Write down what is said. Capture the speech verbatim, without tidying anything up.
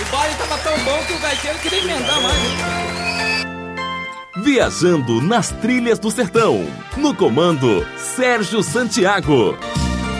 baile tava tão bom que o gaiteiro queria emendar mais. Viajando nas trilhas do sertão. No comando, Sérgio Santiago.